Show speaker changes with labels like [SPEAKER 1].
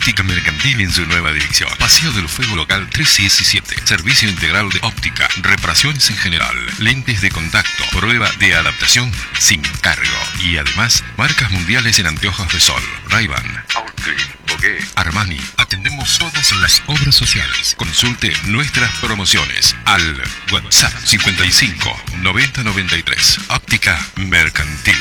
[SPEAKER 1] Óptica Mercantil en su nueva dirección. Paseo del Fuego Local 317. Servicio integral de óptica, reparaciones en general, lentes de contacto, prueba de adaptación sin cargo. Y además, marcas mundiales en anteojos de sol. Ray-Ban, Oakley, Bogué, Armani. Atendemos todas las obras sociales. Consulte nuestras promociones al WhatsApp 55 90 93. Óptica Mercantil.